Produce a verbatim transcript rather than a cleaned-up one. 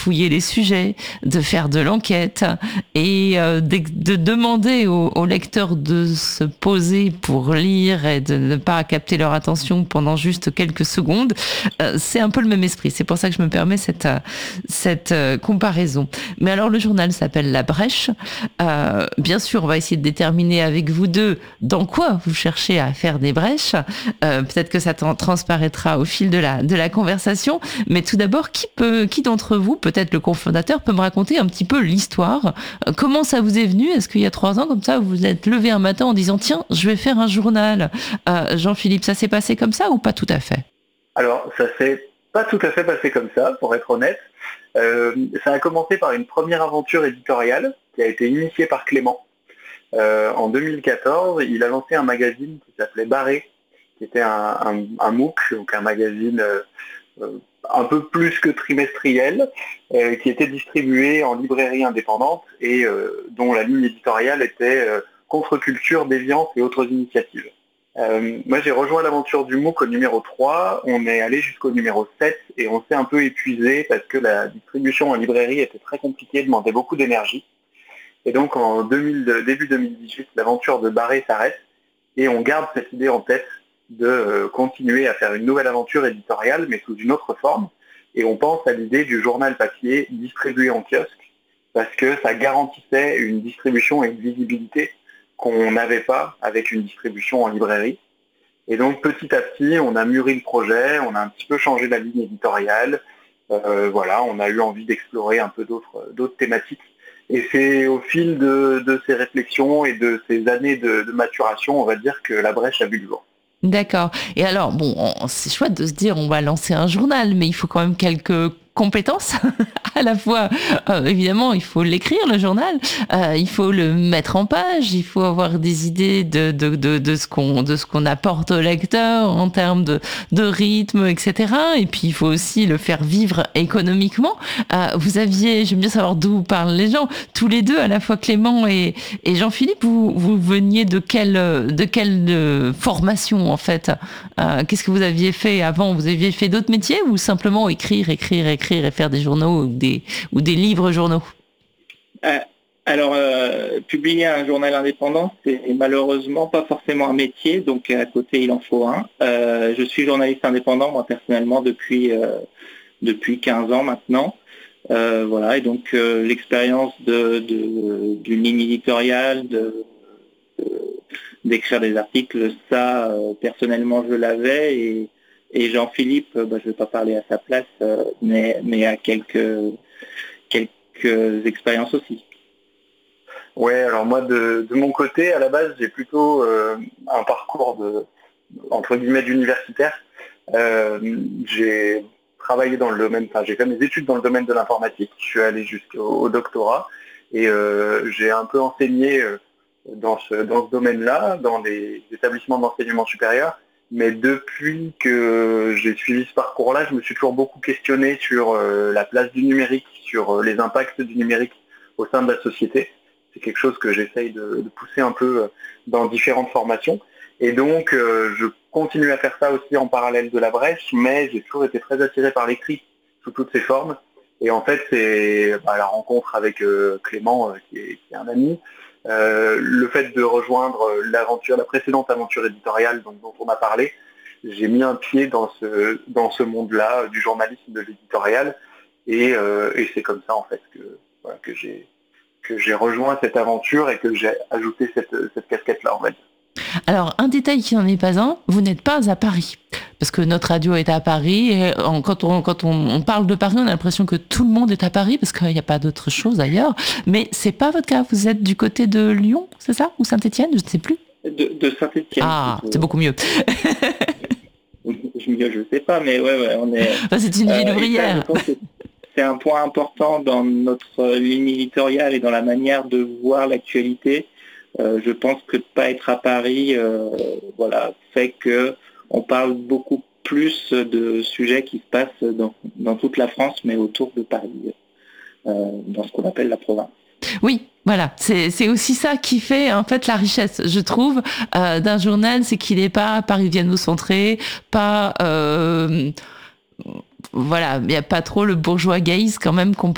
fouiller les sujets, de faire de l'enquête et euh, de, de demander aux, aux lecteurs de se poser pour lire et de ne pas capter leur attention pendant juste quelques secondes. Euh, c'est un peu le même esprit. C'est pour ça que je me permets cette, cette euh, comparaison. Mais alors, le journal s'appelle La Brèche. Euh, bien sûr, on va essayer de déterminer avec vous deux dans quoi vous cherchez à faire des brèches. Euh, peut-être que ça transparaîtra au fil de la, de la conversation. Mais tout d'abord, qui peut, qui d'entre vous, peut-être le cofondateur, peut me raconter un petit peu l'histoire. Euh, comment ça vous est venu? Est-ce qu'il y a trois ans, comme ça, vous vous êtes levé un matin en disant, tiens, je vais faire un journal. Euh, Jean-Philippe, ça s'est passé comme ça ou pas tout à fait? Alors, ça s'est pas tout à fait passé comme ça, pour être honnête. Euh, ça a commencé par une première aventure éditoriale qui a été initiée par Clément. Euh, en deux mille quatorze, il a lancé un magazine qui s'appelait Barré, qui était un, un, un MOOC, donc un magazine euh, euh, un peu plus que trimestriel, euh, qui était distribué en librairie indépendante et euh, dont la ligne éditoriale était euh, contre-culture, déviance et autres initiatives. Euh, moi j'ai rejoint l'aventure du MOOC au numéro trois, on est allé jusqu'au numéro sept et on s'est un peu épuisé parce que la distribution en librairie était très compliquée, demandait beaucoup d'énergie. Et donc en deux mille, début deux mille dix-huit, l'aventure de Barré s'arrête et on garde cette idée en tête de euh, continuer à faire une nouvelle aventure éditoriale mais sous une autre forme. Et on pense à l'idée du journal papier distribué en kiosque parce que ça garantissait une distribution et une visibilité qu'on n'avait pas avec une distribution en librairie. Et donc petit à petit, on a mûri le projet, on a un petit peu changé la ligne éditoriale. Euh, voilà, on a eu envie d'explorer un peu d'autres, d'autres thématiques. Et c'est au fil de, de ces réflexions et de ces années de, de maturation, on va dire que la brèche a vu le jour. D'accord. Et alors, bon, on- c'est chouette de se dire on va lancer un journal, mais il faut quand même quelques compétences. À la fois, euh, évidemment, il faut l'écrire, le journal, euh, il faut le mettre en page, il faut avoir des idées de, de, de, de ce qu'on de ce qu'on apporte au lecteur en termes de, de rythme, et cetera. Et puis, il faut aussi le faire vivre économiquement. Euh, vous aviez, j'aime bien savoir d'où parlent les gens, tous les deux, à la fois Clément et, et Jean-Philippe, vous, vous veniez de quelle, de quelle euh, formation, en fait? Euh, qu'est-ce que vous aviez fait avant? Vous aviez fait d'autres métiers ou simplement écrire, écrire, écrire et faire des journaux ou des, ou des livres journaux? Euh, alors, euh, publier un journal indépendant, c'est malheureusement pas forcément un métier, donc à côté, il en faut un. Euh, je suis journaliste indépendant, moi, personnellement, depuis, euh, depuis quinze ans maintenant. Euh, voilà, et donc euh, l'expérience de, de, d'une ligne éditoriale, de, de, d'écrire des articles, ça, euh, personnellement, je l'avais, et, et Jean-Philippe, euh, bah, je ne vais pas parler à sa place, euh, mais, mais à quelques, quelques expériences aussi. Ouais, alors moi, de, de mon côté, à la base, j'ai plutôt euh, un parcours de, entre guillemets, d'universitaire. Euh, j'ai travaillé dans le domaine, enfin, j'ai fait mes études dans le domaine de l'informatique. Je suis allé jusqu'au au doctorat et euh, j'ai un peu enseigné euh, dans ce, dans ce domaine-là, dans les établissements d'enseignement supérieur. Mais depuis que j'ai suivi ce parcours-là, je me suis toujours beaucoup questionné sur euh, la place du numérique, sur euh, les impacts du numérique au sein de la société. C'est quelque chose que j'essaye de, de pousser un peu dans différentes formations. Et donc, euh, je continue à faire ça aussi en parallèle de la brèche, mais j'ai toujours été très attiré par l'écrit sous toutes ses formes. Et en fait, c'est bah, la rencontre avec euh, Clément, euh, qui, est, qui est un ami, euh, le fait de rejoindre l'aventure, la précédente aventure éditoriale dont, dont on a parlé. J'ai mis un pied dans ce, dans ce monde-là, du journalisme, de l'éditorial. Et, euh, et c'est comme ça, en fait, que, voilà, que j'ai... que j'ai rejoint cette aventure et que j'ai ajouté cette, cette casquette-là, on va dire. Alors, un détail qui n'en est pas un, vous n'êtes pas à Paris. Parce que notre radio est à Paris. Et quand on, quand on, on parle de Paris, on a l'impression que tout le monde est à Paris parce qu'il n'y a pas d'autre chose ailleurs. Mais c'est pas votre cas. Vous êtes du côté de Lyon, c'est ça? Ou Saint-Étienne? Je ne sais plus. De, de Saint-Étienne. Ah, c'est beaucoup mieux. Je ne sais pas, mais ouais, ouais, on est... Enfin, c'est une ville euh, ouvrière. C'est un point important dans notre ligne éditoriale et dans la manière de voir l'actualité. Euh, je pense que de ne pas être à Paris, euh, voilà, fait que on parle beaucoup plus de sujets qui se passent dans, dans toute la France, mais autour de Paris, euh, dans ce qu'on appelle la province. Oui, voilà, c'est, c'est aussi ça qui fait en fait la richesse, je trouve, euh, d'un journal, c'est qu'il n'est pas parisiano-centré, pas... Euh, voilà, il n'y a pas trop le bourgeois gaze quand même qu'on